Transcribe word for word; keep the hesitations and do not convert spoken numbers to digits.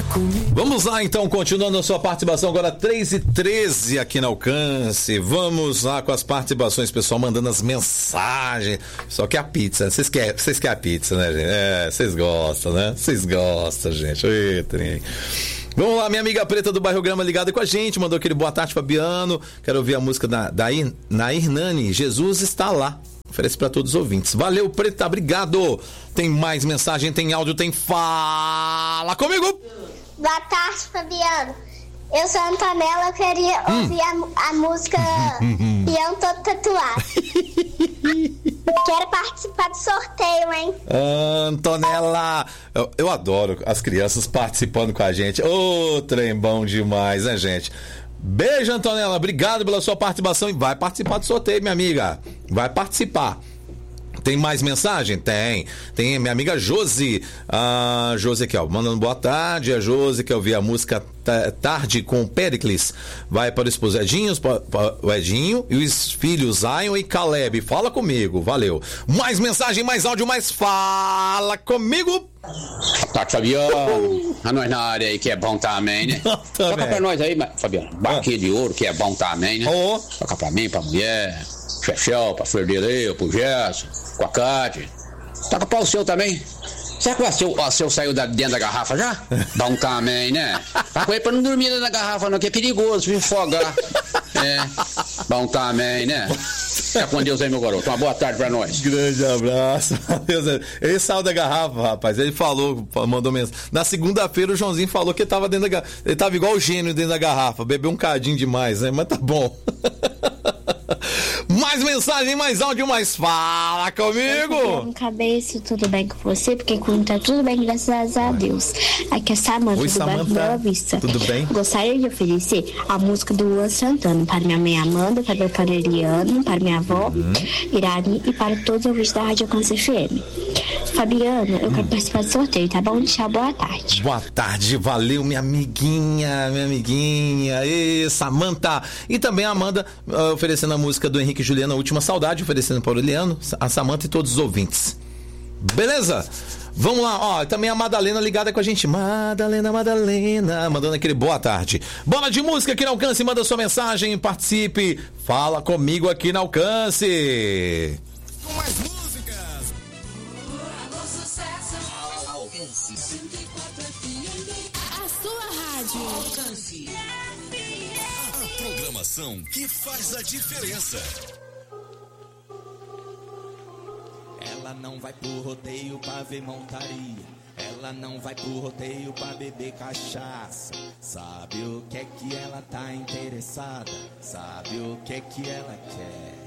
comigo. Vamos lá então, continuando a sua participação, agora três e treze aqui no Alcance. Vamos lá com as participações, pessoal mandando as mensagens. Só que a pizza, vocês querem, vocês querem a pizza, né, gente? É, vocês gostam, né? Vocês gostam, gente. Eita, hein? Vamos lá, minha amiga Preta do Bairro Grama ligada com a gente, mandou aquele boa tarde, Fabiano. Quero ouvir a música da, da Nair Nani, Jesus está lá. Oferece para todos os ouvintes. Valeu, Preta, obrigado. Tem mais mensagem, tem áudio, tem fala comigo. Boa tarde, Fabiano. Eu sou a Antonella, eu queria hum. ouvir a, a música Peão Todo Tatuado. Quero participar do sorteio, hein? Antonella, eu, eu adoro as crianças participando com a gente. Ô, trem bom demais, né, gente? Beijo, Antonella, obrigado pela sua participação e vai participar do sorteio, minha amiga. Vai participar. Tem mais mensagem? Tem. Tem minha amiga Josi. A Josi aqui, ó, mandando boa tarde. A Josi quer ouvir a música Tarde com o Pericles. Vai para o esposo Edinho, para o Edinho e os filhos Zion e Caleb. Fala comigo, valeu. Mais mensagem, mais áudio, mais fala comigo. Tá, Fabiano. A nós na área aí que é bom também, né? Toca pra nós aí, Fabiano. Baquê ah. de ouro que é bom também, né? Oh. Toca pra mim, pra mulher. Chechel, pra Flor de Leu, pro Gerson, com a Cátia. Toca pra o seu também. Será que o seu, o seu saiu da, dentro da garrafa já? Bom também, né? Tá com ele pra não dormir dentro da garrafa, não, que é perigoso, me afogar. É. Bom também, né? Fica com Deus aí, meu garoto. Uma boa tarde pra nós. Grande abraço. Ele saiu da garrafa, rapaz. Ele falou, mandou mensagem. Na segunda-feira o Joãozinho falou que ele tava dentro da garrafa. Ele tava igual o gênio dentro da garrafa. Bebeu um cadinho demais, né? Mas tá bom. Mais mensagem, mais áudio, mais fala comigo. Cabeça, tudo bem com você? Porque comigo tá tudo bem, graças a Deus. Aqui é Samanta Oi, do bairro Boa Vista. Tudo bem? Gostaria de oferecer a música do Luan Santana para minha mãe Amanda, para meu pai Eliano, para minha avó uhum. Irani e para todos os ouvintes da Rádio Alcance F M. Fabiana, eu hum. quero participar do sorteio, tá bom? Tchau, boa tarde. Boa tarde, valeu, minha amiguinha, minha amiguinha. E Samanta. E também a Amanda uh, oferecendo a música do Henrique e Juliana, Última Saudade, oferecendo para o Eliano, a Samanta e todos os ouvintes. Beleza? Vamos lá, ó, também a Madalena ligada com a gente. Madalena, Madalena, mandando aquele boa tarde. Bola de música aqui no Alcance, manda sua mensagem, participe, fala comigo aqui no Alcance. Com mais músicas. A sua rádio. Alcance. A programação que faz a diferença. Ela não vai pro rodeio pra ver montaria. Ela não vai pro rodeio pra beber cachaça. Sabe o que é que ela tá interessada? Sabe o que é que ela quer?